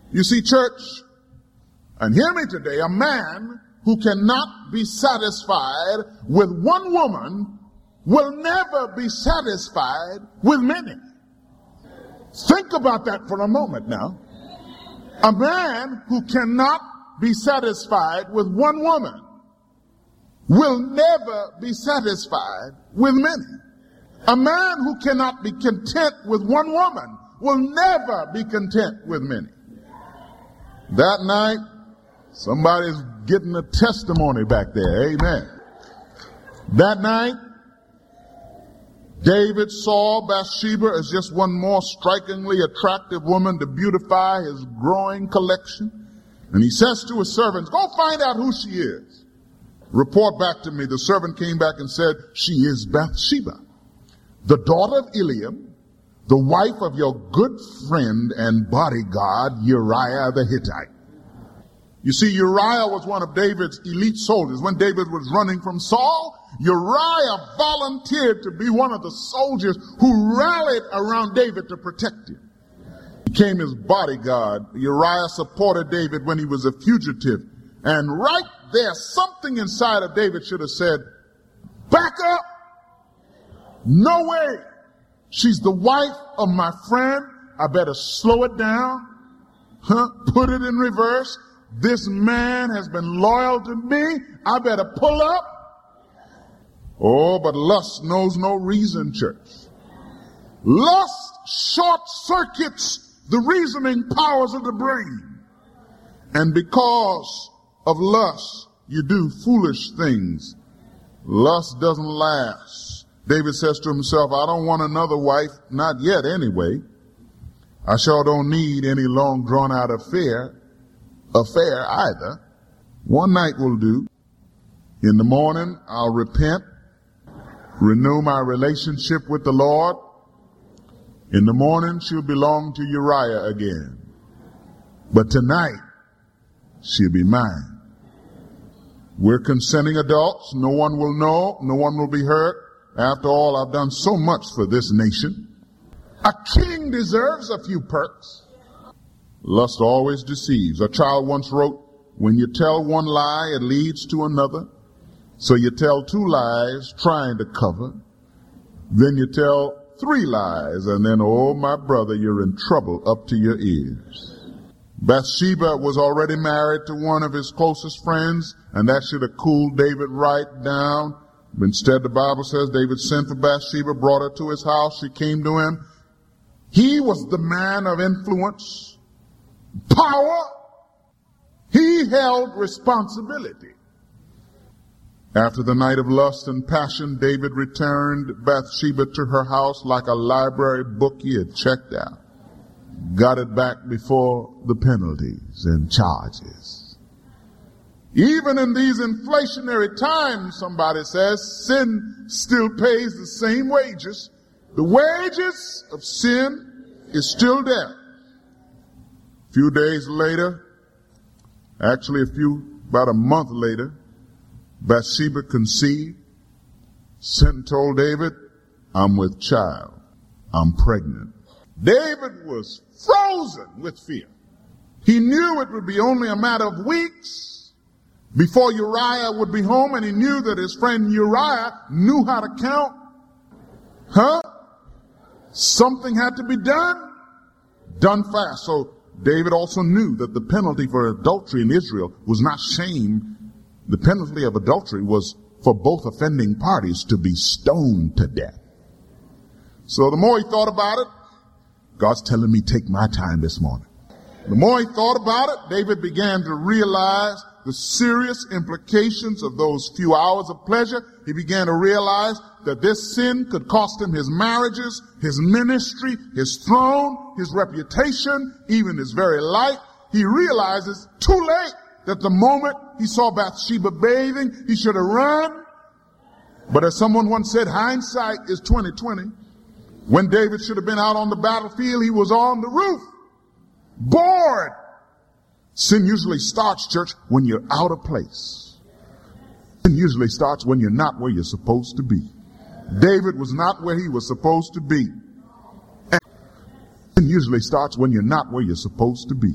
You see, church, and hear me today, a man who cannot be satisfied with one woman will never be satisfied with many. Think about that for a moment now. A man who cannot be satisfied with one woman will never be satisfied with many. A man who cannot be content with one woman will never be content with many. That night, somebody's getting a testimony back there. Amen. That night, David saw Bathsheba as just one more strikingly attractive woman to beautify his growing collection. And he says to his servants, go find out who she is. Report back to me. The servant came back and said, she is Bathsheba, the daughter of Eliam, the wife of your good friend and bodyguard Uriah the Hittite. You see, Uriah was one of David's elite soldiers. When David was running from Saul, Uriah volunteered to be one of the soldiers who rallied around David to protect him. He became his bodyguard. Uriah supported David when he was a fugitive. And right there, something inside of David should have said, back up. No way. She's the wife of my friend. I better slow it down. Put it in reverse. This man has been loyal to me. I better pull up. Oh, but lust knows no reason, church. Lust short circuits the reasoning powers of the brain. And because of lust, you do foolish things. Lust doesn't last. David says to himself, I don't want another wife, not yet anyway. I sure don't need any long drawn out affair either. One night will do. In the morning, I'll repent, renew my relationship with the Lord. In the morning, she'll belong to Uriah again. But tonight, she'll be mine. We're consenting adults. No one will know. No one will be hurt. After all, I've done so much for this nation. A king deserves a few perks. Lust always deceives. A child once wrote, when you tell one lie, it leads to another. So you tell 2 lies trying to cover. Then you tell 3 lies, and then, oh, my brother, you're in trouble up to your ears. Bathsheba was already married to one of his closest friends, and that should have cooled David right down. Instead, the Bible says David sent for Bathsheba, brought her to his house. She came to him. He was the man of influence, power. He held responsibility. After the night of lust and passion, David returned Bathsheba to her house like a library book he had checked out. Got it back before the penalties and charges. Even in these inflationary times, somebody says, sin still pays the same wages. The wages of sin is still death. A few days later, actually about a month later, Bathsheba conceived, sent and told David, I'm with child. I'm pregnant. David was frozen with fear. He knew it would be only a matter of weeks before Uriah would be home, and he knew that his friend Uriah knew how to count. Something had to be done fast. So David also knew that the penalty for adultery in Israel was not shame. The penalty of adultery was for both offending parties to be stoned to death. So the more he thought about it, God's telling me take my time this morning. The more he thought about it, David began to realize the serious implications of those few hours of pleasure. He began to realize that this sin could cost him his marriages, his ministry, his throne, his reputation, even his very life. He realizes too late that the moment he saw Bathsheba bathing, he should have run. But as someone once said, hindsight is 20/20. When David should have been out on the battlefield, he was on the roof, bored. Sin usually starts, church, when you're out of place. Sin usually starts when you're not where you're supposed to be. David was not where he was supposed to be. And sin usually starts when you're not where you're supposed to be.